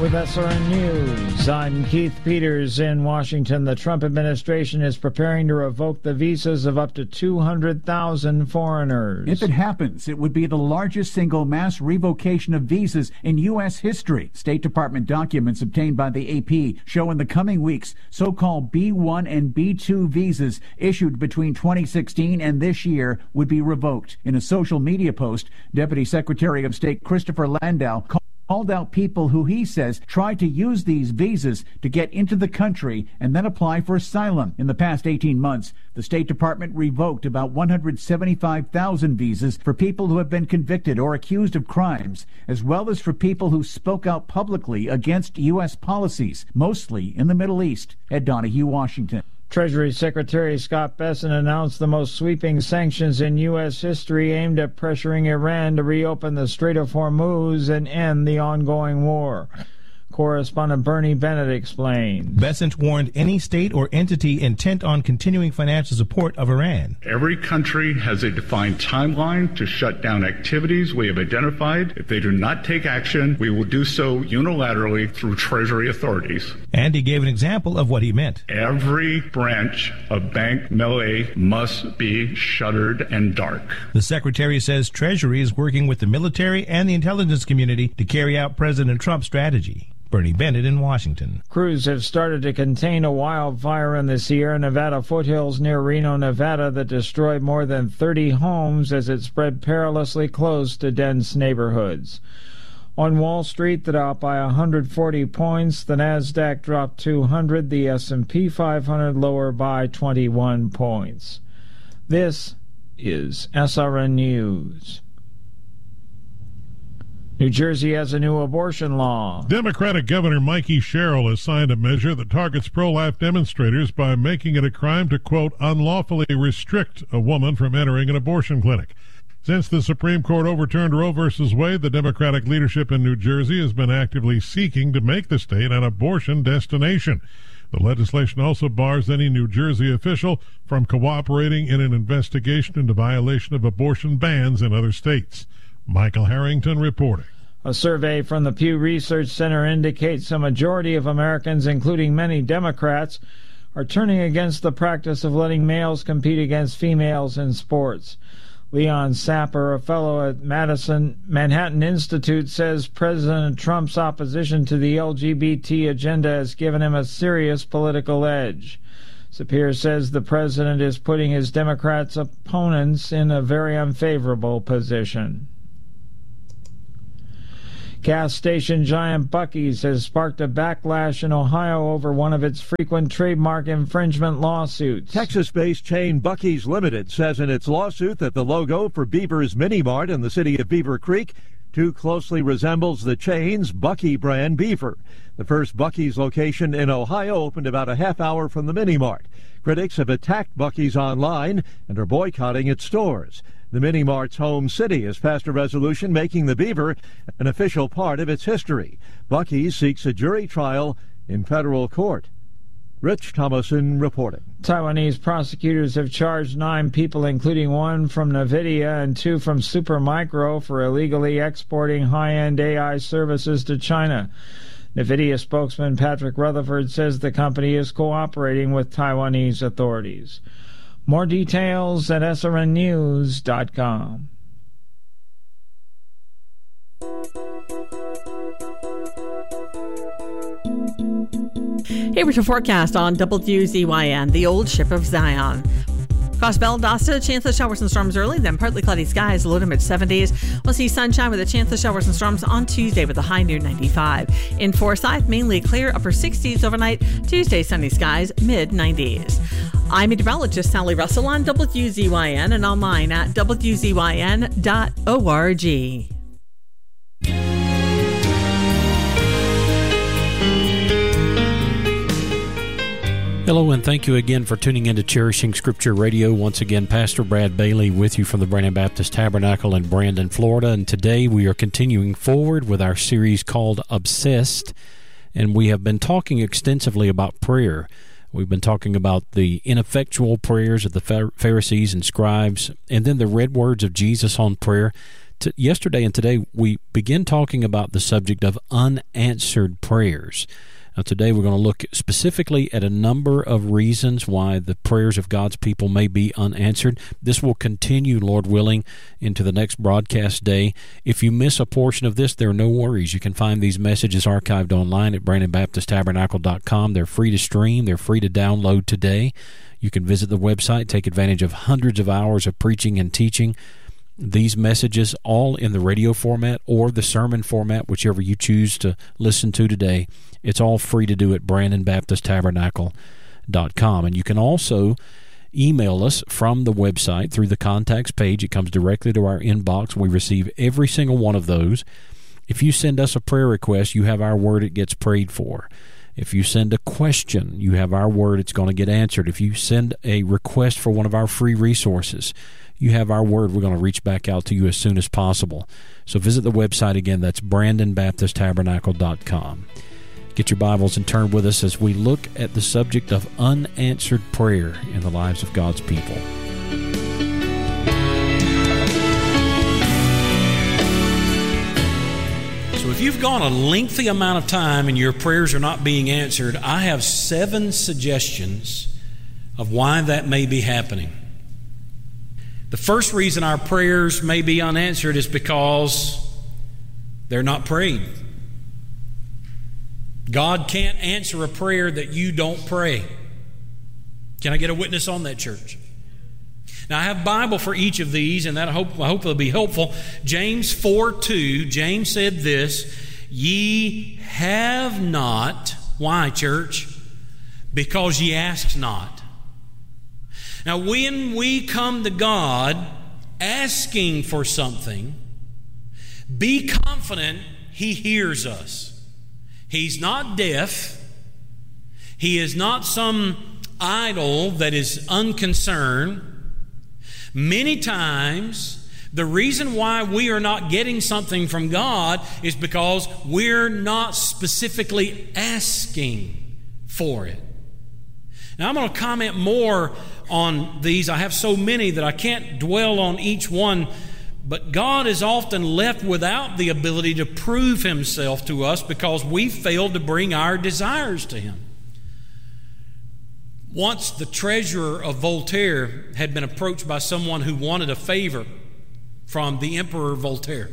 With SRN News, I'm Keith Peters in Washington. The Trump administration is preparing to revoke the visas of up to 200,000 foreigners. If it happens, it would be the largest single mass revocation of visas in U.S. history. State Department documents obtained by the AP show in the coming weeks so-called B-1 and B-2 visas issued between 2016 and this year would be revoked. In a social media post, Deputy Secretary of State Christopher Landau called out people who he says tried to use these visas to get into the country and then apply for asylum. In the past 18 months, the State Department revoked about 175,000 visas for people who have been convicted or accused of crimes, as well as for people who spoke out publicly against U.S. policies, mostly in the Middle East. Ed Donahue, Washington. Treasury Secretary Scott Bessent announced the most sweeping sanctions in U.S. history aimed at pressuring Iran to reopen the Strait of Hormuz and end the ongoing war. Correspondent Bernie Bennett explained. Bessent warned any state or entity intent on continuing financial support of Iran. Every country has a defined timeline to shut down activities we have identified. If they do not take action, we will do so unilaterally through Treasury authorities. And he gave an example of what he meant. Every branch of Bank Melay must be shuttered and dark. The Secretary says Treasury is working with the military and the intelligence community to carry out President Trump's strategy. Bernie Bennett in Washington. Crews have started to contain a wildfire in the Sierra Nevada foothills near Reno, Nevada that destroyed more than 30 homes as it spread perilously close to dense neighborhoods. On Wall Street, the Dow by 140 points, the Nasdaq dropped 200, the S&P 500 lower by 21 points. This is SRN News. New Jersey has a new abortion law. Democratic Governor Mikey Sherrill has signed a measure that targets pro-life demonstrators by making it a crime to, quote, unlawfully restrict a woman from entering an abortion clinic. Since the Supreme Court overturned Roe v. Wade, the Democratic leadership in New Jersey has been actively seeking to make the state an abortion destination. The legislation also bars any New Jersey official from cooperating in an investigation into violation of abortion bans in other states. Michael Harrington reporting. A survey from the Pew Research Center indicates a majority of Americans, including many Democrats, are turning against the practice of letting males compete against females in sports. Leon Sapper, a fellow at Manhattan Institute, says President Trump's opposition to the LGBT agenda has given him a serious political edge. Sapir says the president is putting his Democrats' opponents in a very unfavorable position. Gas station giant Buc-ee's has sparked a backlash in Ohio over one of its frequent trademark infringement lawsuits. Texas-based chain Buc-ee's Limited says in its lawsuit that the logo for Beaver's Mini Mart in the city of Beaver Creek too closely resembles the chain's Buc-ee brand beaver. The first Buc-ee's location in Ohio opened about a half hour from the Mini Mart. Critics have attacked Buc-ee's online and are boycotting its stores. The Mini Mart's home city has passed a resolution making the beaver an official part of its history. Buc-ee's seeks a jury trial in federal court. Rich Thomason reporting. Taiwanese prosecutors have charged 9 people, including 1 from NVIDIA and 2 from Supermicro, for illegally exporting high-end AI services to China. NVIDIA spokesman Patrick Rutherford says the company is cooperating with Taiwanese authorities. More details at srnnews.com. Here with your forecast on WZYN, the old ship of Zion. Across Valdosta, chance of showers and storms early, then partly cloudy skies, low to mid-70s. We'll see sunshine with a chance of showers and storms on Tuesday with a high near 95. In Forsyth, mainly clear, upper 60s overnight. Tuesday, sunny skies, mid-90s. I'm meteorologist Sally Russell on WZYN and online at WZYN.org. Hello, and thank you again for tuning in to Cherishing Scripture Radio. Once again, Pastor Brad Bailey with you from the Brandon Baptist Tabernacle in Brandon, Florida. And today we are continuing forward with our series called Obsessed. And we have been talking extensively about prayer. We've been talking about the ineffectual prayers of the Pharisees and scribes, and then the red words of Jesus on prayer. Yesterday and today, we begin talking about the subject of unanswered prayers. Now, today we're going to look specifically at a number of reasons why the prayers of God's people may be unanswered. This will continue, Lord willing, into the next broadcast day. If you miss a portion of this, there are no worries. You can find these messages archived online at BrandonBaptistTabernacle.com. They're free to stream. They're free to download today. You can visit the website, take advantage of hundreds of hours of preaching and teaching. These messages all in the radio format or the sermon format, whichever you choose to listen to today. It's all free to do at BrandonBaptistTabernacle.com. And you can also email us from the website through the contacts page. It comes directly to our inbox. We receive every single one of those. If you send us a prayer request, you have our word, it gets prayed for. If you send a question, you have our word, it's going to get answered. If you send a request for one of our free resources, you have our word. We're going to reach back out to you as soon as possible. So visit the website again. That's BrandonBaptistTabernacle.com. Get your Bibles and turn with us as we look at the subject of unanswered prayer in the lives of God's people. So if you've gone a lengthy amount of time and your prayers are not being answered, I have 7 suggestions of why that may be happening. The first reason our prayers may be unanswered is because they're not prayed. God can't answer a prayer that you don't pray. Can I get a witness on that, church? Now, I have a Bible for each of these, and I hope it'll be helpful. James 4:2, James said this, "Ye have not," why, church? "Because ye ask not." Now, when we come to God asking for something, be confident He hears us. He's not deaf. He is not some idol that is unconcerned. Many times, the reason why we are not getting something from God is because we're not specifically asking for it. Now, I'm going to comment more on these. I have so many that I can't dwell on each one, but God is often left without the ability to prove Himself to us because we failed to bring our desires to Him. Once the treasurer of Voltaire had been approached by someone who wanted a favor from the Emperor Voltaire.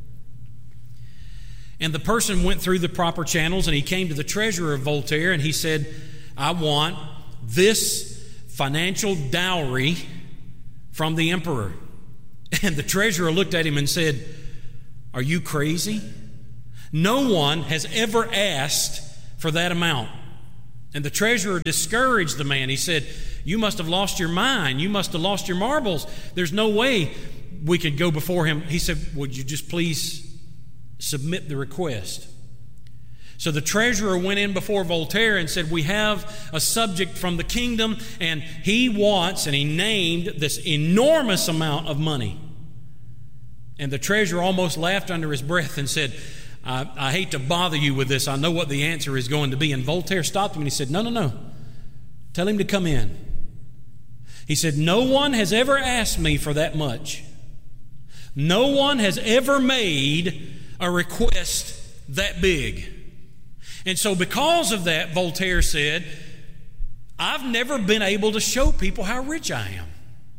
And the person went through the proper channels and he came to the treasurer of Voltaire and he said, "I want this financial dowry from the emperor." And the treasurer looked at him and said, "Are you crazy? No one has ever asked for that amount." And the treasurer discouraged the man. He said, "You must have lost your mind. You must have lost your marbles. There's no way we could go before him." He said, "Would you just please submit the request?" So the treasurer went in before Voltaire and said, "We have a subject from the kingdom, and he wants," and he named this enormous amount of money. And the treasurer almost laughed under his breath and said, I hate to bother you with this. I know what the answer is going to be." And Voltaire stopped him and he said, No. Tell him to come in. He said, "No one has ever asked me for that much. No one has ever made a request that big." And so because of that, Voltaire said, "I've never been able to show people how rich I am."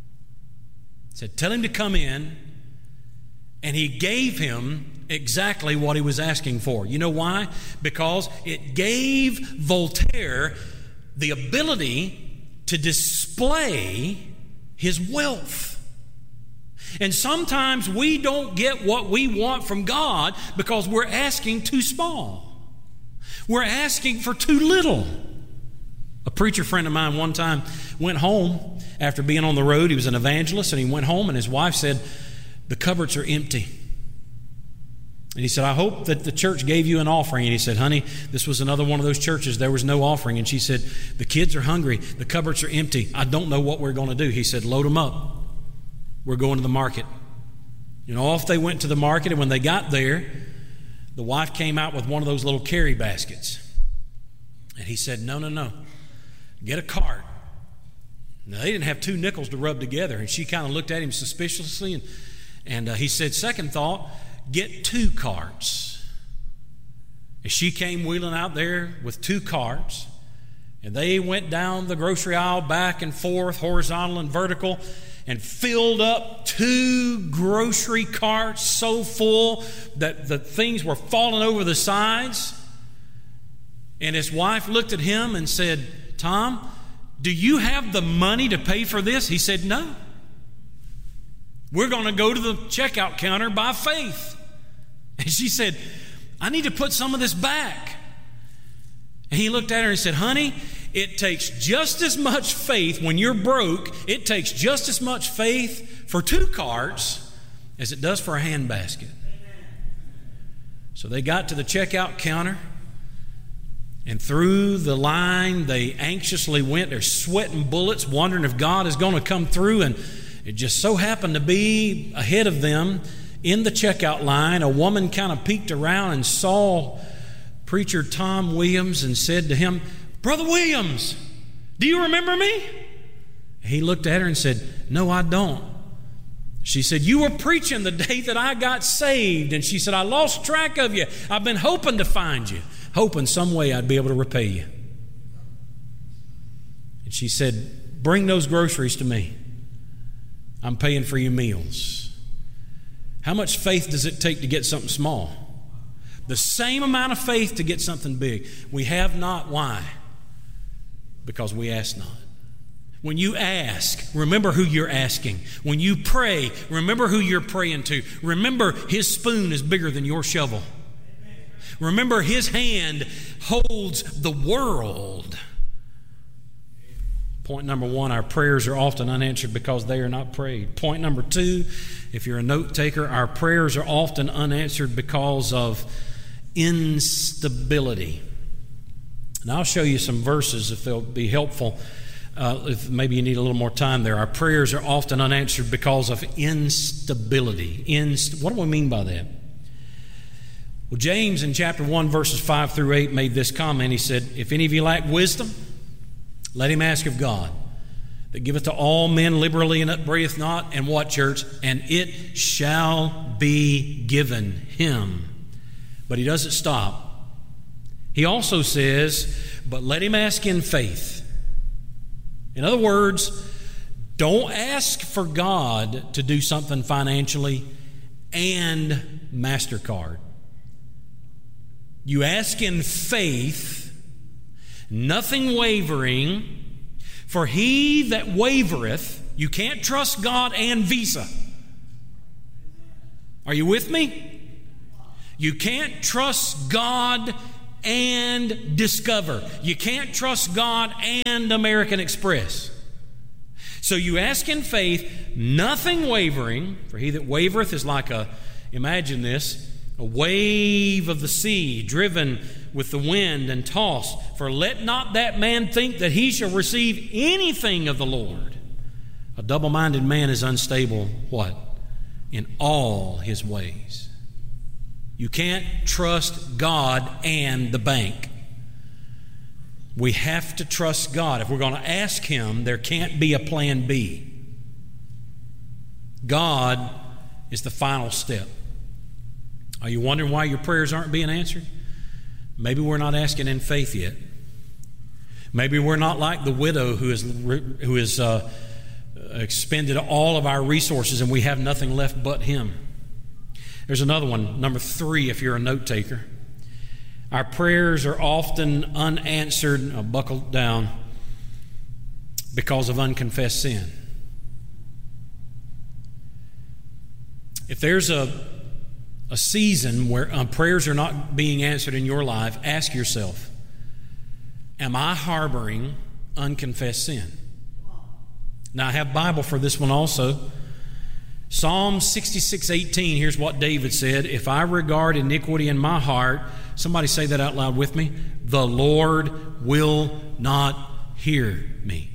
He said, "Tell him to come in." And he gave him exactly what he was asking for. You know why? Because it gave Voltaire the ability to display his wealth. And sometimes we don't get what we want from God because we're asking too small. We're asking for too little. A preacher friend of mine one time went home after being on the road. He was an evangelist, and he went home and his wife said, "The cupboards are empty." And he said, "I hope that the church gave you an offering." And he said, "Honey, this was another one of those churches. There was no offering." And she said, "The kids are hungry. The cupboards are empty. I don't know what we're going to do." He said, "Load them up. We're going to the market." You know, off they went to the market, and when they got there, the wife came out with one of those little carry baskets. And he said, No. Get a cart." Now, they didn't have 2 nickels to rub together. And she kind of looked at him suspiciously And he said, second thought, get 2 carts. And she came wheeling out there with 2 carts. And they went down the grocery aisle back and forth, horizontal and vertical, and filled up 2 grocery carts so full that the things were falling over the sides. And his wife looked at him and said, Tom, do you have the money to pay for this? He said, no. We're going to go to the checkout counter by faith. And she said, I need to put some of this back. And he looked at her and said, honey, it takes just as much faith when you're broke. It takes just as much faith for 2 carts as it does for a handbasket. So they got to the checkout counter, and through the line they anxiously went. They're sweating bullets, wondering if God is going to come through. And it just so happened to be ahead of them in the checkout line, a woman kind of peeked around and saw preacher Tom Williams and said to him, Brother Williams, do you remember me? He looked at her and said, no, I don't. She said, you were preaching the day that I got saved. And she said, I lost track of you. I've been hoping to find you, hoping some way I'd be able to repay you. And she said, bring those groceries to me. I'm paying for your meals. How much faith does it take to get something small? The same amount of faith to get something big. We have not. Why? Because we ask not. When you ask, remember who you're asking. When you pray, remember who you're praying to. Remember his spoon is bigger than your shovel. Remember his hand holds the world. Point number 1, our prayers are often unanswered because they are not prayed. Point number 2, if you're a note taker, our prayers are often unanswered because of instability. And I'll show you some verses if they'll be helpful. If maybe you need a little more time there. Our prayers are often unanswered because of instability. What do we mean by that? Well, James in chapter 1, verses 5 through 8 made this comment. He said, if any of you lack wisdom, let him ask of God, that giveth to all men liberally and upbraideth not. And what, church? And it shall be given him. But he doesn't stop. He also says, but let him ask in faith. In other words, don't ask for God to do something financially and MasterCard. You ask in faith, nothing wavering, for he that wavereth, you can't trust God and Visa. Are you with me? You can't trust God and Discover. You can't trust God and American Express. So you ask in faith, nothing wavering, for he that wavereth is like imagine this, a wave of the sea driven with the wind and tossed. For let not that man think that he shall receive anything of the Lord. A double-minded man is unstable, what? In all his ways. You can't trust God and the bank. We have to trust God. If we're going to ask him, there can't be a plan B. God is the final step. Are you wondering why your prayers aren't being answered? Maybe we're not asking in faith yet. Maybe we're not like the widow who has expended all of our resources and we have nothing left but him. There's another one, number 3, if you're a note taker. Our prayers are often unanswered, buckle down, because of unconfessed sin. If there's a season where prayers are not being answered in your life, ask yourself, am I harboring unconfessed sin? Now, I have Bible for this one also. Psalm 66:18, here's what David said, if I regard iniquity in my heart, somebody say that out loud with me, the Lord will not hear me.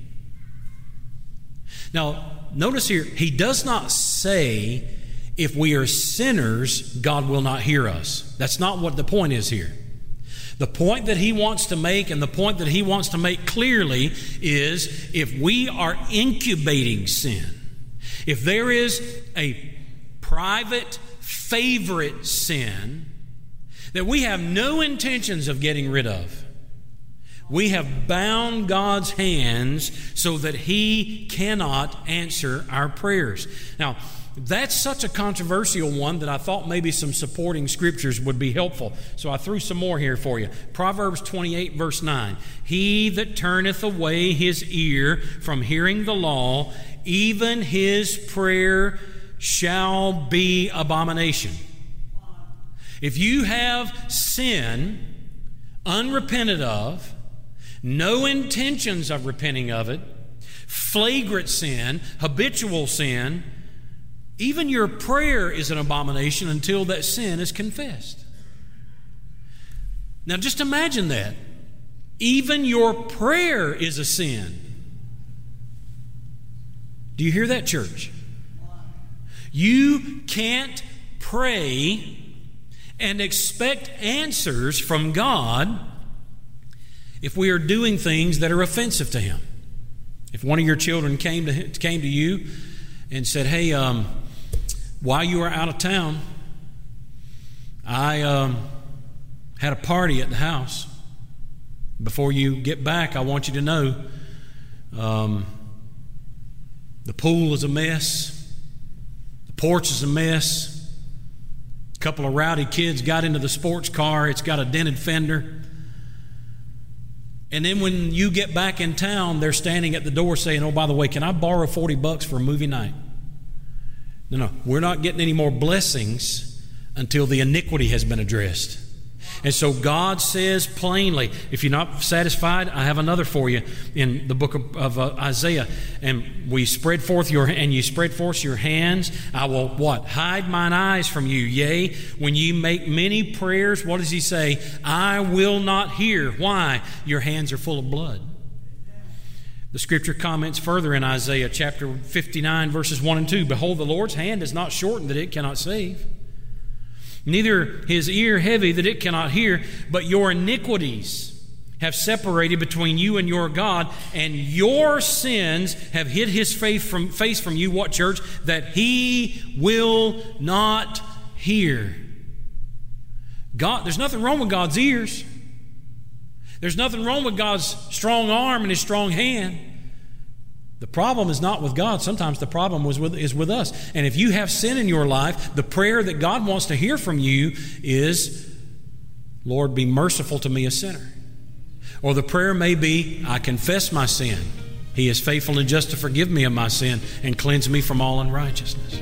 Now, notice here, he does not say if we are sinners, God will not hear us. That's not what the point is here. The point that he wants to make and the point that he wants to make clearly is if we are incubating sin, if there is a private, favorite sin that we have no intentions of getting rid of. We have bound God's hands so that He cannot answer our prayers. Now, that's such a controversial one that I thought maybe some supporting scriptures would be helpful. So I threw some more here for you. Proverbs 28, verse 9. He that turneth away his ear from hearing the law, even his prayer shall be abomination. If you have sin unrepented of, no intentions of repenting of it, flagrant sin, habitual sin, even your prayer is an abomination until that sin is confessed. Now just imagine that. Even your prayer is a sin. Do you hear that, church? You can't pray and expect answers from God if we are doing things that are offensive to Him. If one of your children came to you and said, hey, while you were out of town, I had a party at the house. Before you get back, I want you to know the pool is a mess. The porch is a mess. A couple of rowdy kids got into the sports car. It's got a dented fender. And then when you get back in town, they're standing at the door saying, oh, by the way, can I borrow $40 for a movie night? No, we're not getting any more blessings until the iniquity has been addressed. And so God says plainly, if you're not satisfied, I have another for you in the book of Isaiah. And you spread forth your hands, I will what? Hide mine eyes from you. Yea, when you make many prayers, what does He say? I will not hear. Why? Your hands are full of blood. The scripture comments further in Isaiah chapter 59, verses 1 and 2. Behold, the Lord's hand is not shortened that it cannot save, neither His ear heavy that it cannot hear, but your iniquities have separated between you and your God, and your sins have hid His face from you, what, church? That He will not hear. God, there's nothing wrong with God's ears. There's nothing wrong with God's strong arm and His strong hand. The problem is not with God. Sometimes the problem is with us. And if you have sin in your life, the prayer that God wants to hear from you is, Lord, be merciful to me, a sinner. Or the prayer may be, I confess my sin. He is faithful and just to forgive me of my sin and cleanse me from all unrighteousness.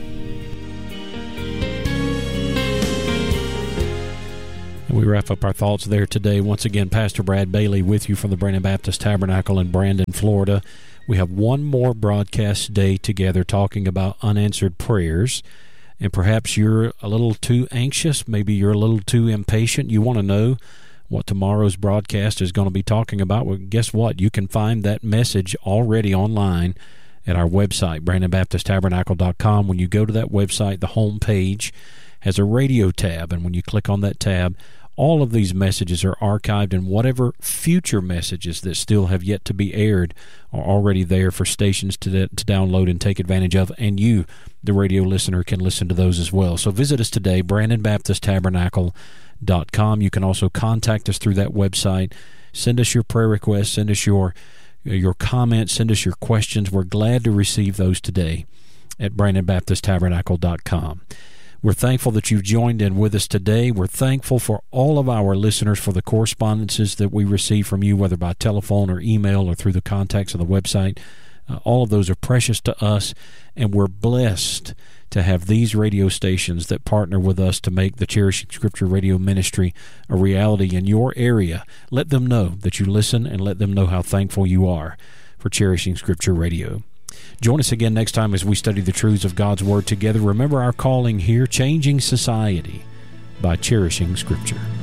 We wrap up our thoughts there today. Once again, Pastor Brad Bailey with you from the Brandon Baptist Tabernacle in Brandon, Florida. We have one more broadcast day together talking about unanswered prayers. And perhaps you're a little too anxious. Maybe you're a little too impatient. You want to know what tomorrow's broadcast is going to be talking about. Well, guess what? You can find that message already online at our website, BrandonBaptistTabernacle.com. When you go to that website, the home page has a radio tab. And when you click on that tab, all of these messages are archived, and whatever future messages that still have yet to be aired are already there for stations to download and take advantage of, and you, the radio listener, can listen to those as well. So visit us today, BrandonBaptistTabernacle.com. You can also contact us through that website. Send us your prayer requests, send us your comments, send us your questions. We're glad to receive those today at BrandonBaptistTabernacle.com. We're thankful that you've joined in with us today. We're thankful for all of our listeners for the correspondences that we receive from you, whether by telephone or email or through the contacts of the website. All of those are precious to us, and we're blessed to have these radio stations that partner with us to make the Cherishing Scripture radio ministry a reality in your area. Let them know that you listen, and let them know how thankful you are for Cherishing Scripture radio. Join us again next time as we study the truths of God's Word together. Remember our calling here, changing society by cherishing Scripture.